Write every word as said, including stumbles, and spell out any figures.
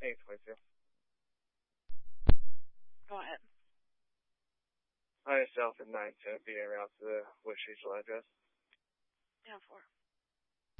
Hey, twenty-two. Go ahead. Hi, yourself at nine ten B en route to the Wish Regional address. ten four.